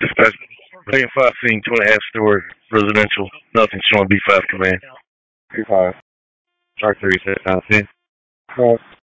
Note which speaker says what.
Speaker 1: Dispatch, Battalion 5 scene, 2.5 story residential. Nothing showing B5 command.
Speaker 2: B5.
Speaker 1: Shark 3 set, 10.